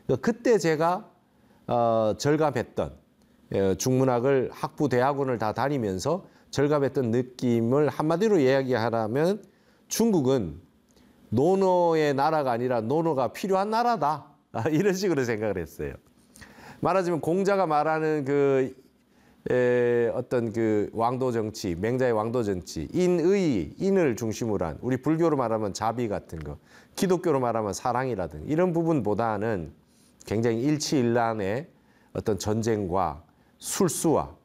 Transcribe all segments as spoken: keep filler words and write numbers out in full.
그때 제가 어, 절감했던 어, 중문학을 학부 대학원을 다 다니면서 절감했던 느낌을 한마디로 이야기하라면 중국은 노노의 나라가 아니라 노노가 필요한 나라다. 이런 식으로 생각을 했어요. 말하자면 공자가 말하는 그 에, 어떤 그 왕도 정치, 맹자의 왕도 정치, 인의, 인을 중심으로 한 우리 불교로 말하면 자비 같은 거, 기독교로 말하면 사랑이라든가 이런 부분보다는 굉장히 일치일란의 어떤 전쟁과 술수와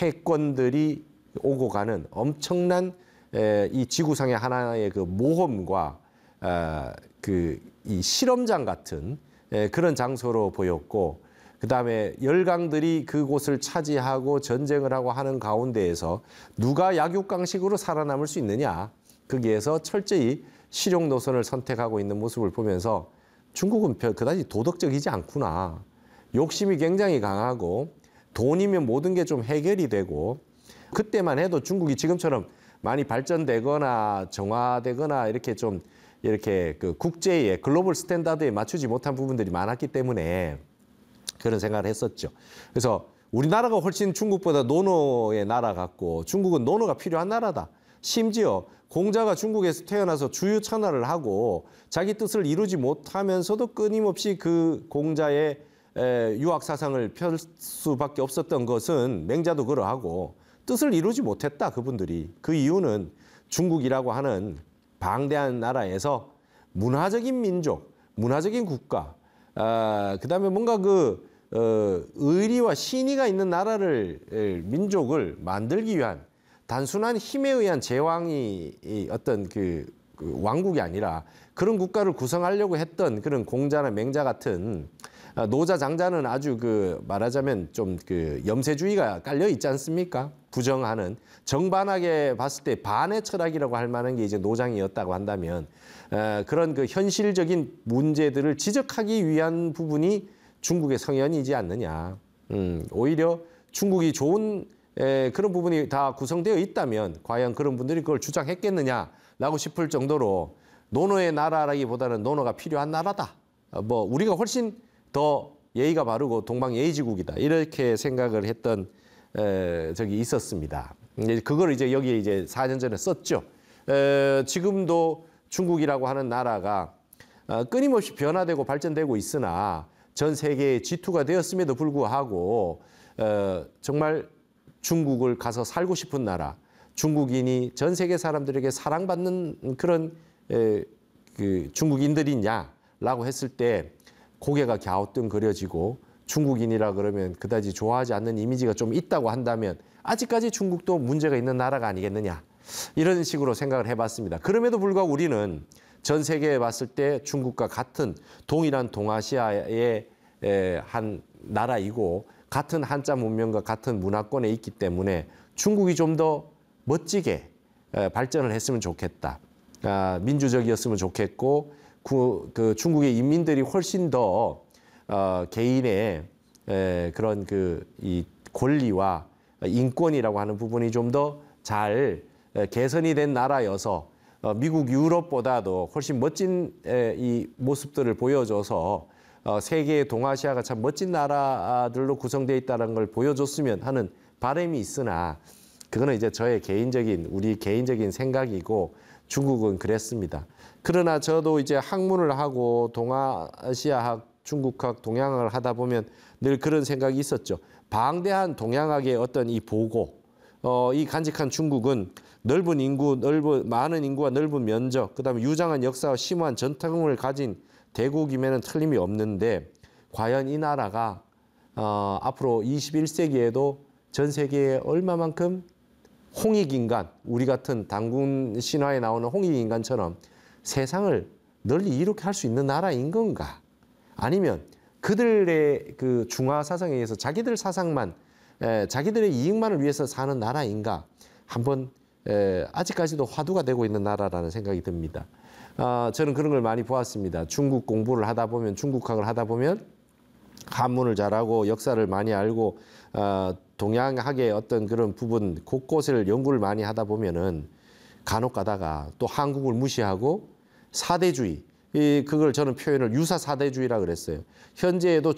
패권들이 오고 가는 엄청난 에, 이 지구상의 하나의 그 모험과 어, 그 이 실험장 같은 에, 그런 장소로 보였고, 그 다음에 열강들이 그곳을 차지하고 전쟁을 하고 하는 가운데에서 누가 약육강식으로 살아남을 수 있느냐, 거기에서 철저히 실용 노선을 선택하고 있는 모습을 보면서 중국은 그다지 도덕적이지 않구나. 욕심이 굉장히 강하고 돈이면 모든 게 좀 해결이 되고, 그때만 해도 중국이 지금처럼 많이 발전되거나 정화되거나 이렇게 좀 이렇게 그 국제의 글로벌 스탠다드에 맞추지 못한 부분들이 많았기 때문에 그런 생각을 했었죠. 그래서 우리나라가 훨씬 중국보다 노노의 나라 같고 중국은 노노가 필요한 나라다. 심지어 공자가 중국에서 태어나서 주유천하를 하고 자기 뜻을 이루지 못하면서도 끊임없이 그 공자의 유학 사상을 펼 수밖에 없었던 것은 맹자도 그러하고 뜻을 이루지 못했다, 그분들이. 그 이유는 중국이라고 하는 방대한 나라에서 문화적인 민족, 문화적인 국가, 아, 그다음에 뭔가 그 어, 의리와 신의가 있는 나라를, 민족을 만들기 위한 단순한 힘에 의한 제왕이 어떤 그, 그 왕국이 아니라 그런 국가를 구성하려고 했던 그런 공자나 맹자 같은 노자 장자는 아주 그 말하자면 좀 그 염세주의가 깔려 있지 않습니까? 부정하는, 정반하게 봤을 때 반의 철학이라고 할 만한 게 이제 노장이었다고 한다면 어, 그런 그 현실적인 문제들을 지적하기 위한 부분이 중국의 성현이지 않느냐. 음, 오히려 중국이 좋은 에, 그런 부분이 다 구성되어 있다면 과연 그런 분들이 그걸 주장했겠느냐라고 싶을 정도로 노노의 나라라기보다는 노노가 필요한 나라다. 어, 뭐 우리가 훨씬 더 예의가 바르고 동방예의지국이다, 이렇게 생각을 했던 에, 적이 있었습니다. 그걸 이제 여기에 이제 사 년 전에 썼죠. 에, 지금도 중국이라고 하는 나라가 어, 끊임없이 변화되고 발전되고 있으나 전 세계의 지투가 되었음에도 불구하고 어, 정말 중국을 가서 살고 싶은 나라, 중국인이 전 세계 사람들에게 사랑받는 그런 에, 그 중국인들이냐라고 했을 때 고개가 갸우뚱거려지고, 중국인이라 그러면 그다지 좋아하지 않는 이미지가 좀 있다고 한다면 아직까지 중국도 문제가 있는 나라가 아니겠느냐, 이런 식으로 생각을 해봤습니다. 그럼에도 불구하고 우리는 전 세계에 봤을 때 중국과 같은 동일한 동아시아의 한 나라이고 같은 한자 문명과 같은 문화권에 있기 때문에 중국이 좀 더 멋지게 발전을 했으면 좋겠다. 민주적이었으면 좋겠고 그 중국의 인민들이 훨씬 더 개인의 그런 그 이 권리와 인권이라고 하는 부분이 좀 더 잘 개선이 된 나라여서 미국, 유럽보다도 훨씬 멋진 이 모습들을 보여줘서 세계의 동아시아가 참 멋진 나라들로 구성되어 있다는 걸 보여줬으면 하는 바람이 있으나, 그거는 이제 저의 개인적인, 우리 개인적인 생각이고 중국은 그랬습니다. 그러나 저도 이제 학문을 하고 동아시아학, 중국학, 동양학을 하다 보면 늘 그런 생각이 있었죠. 방대한 동양학의 어떤 이 보고, 어, 이 간직한 중국은 넓은 인구, 넓은 많은 인구와 넓은 면적, 그다음에 유장한 역사와 심오한 전통을 가진 대국임에는 틀림이 없는데, 과연 이 나라가 어, 앞으로 이십일 세기에도 전 세계에 얼마만큼 홍익인간, 우리 같은 당군 신화에 나오는 홍익인간처럼 세상을 널리 이롭게 할 수 있는 나라인 건가? 아니면 그들의 그 중화 사상에 의해서 자기들 사상만, 에, 자기들의 이익만을 위해서 사는 나라인가? 한번 에, 아직까지도 화두가 되고 있는 나라라는 생각이 듭니다. 아, 저는 그런 걸 많이 보았습니다. 중국 공부를 하다 보면, 중국학을 하다 보면 한문을 잘하고 역사를 많이 알고 어, 동양학의 어떤 그런 부분 곳곳을 연구를 많이 하다 보면은 간혹 가다가 또 한국을 무시하고 사대주의, 이 그걸 저는 표현을 유사 사대주의라 그랬어요. 현재에도